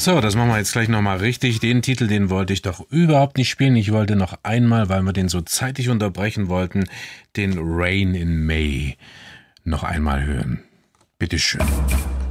So, das machen wir jetzt gleich nochmal richtig. Den Titel, den wollte ich doch überhaupt nicht spielen. Ich wollte noch einmal, weil wir den so zeitig unterbrechen wollten, den Rain in May noch einmal hören. Bitteschön.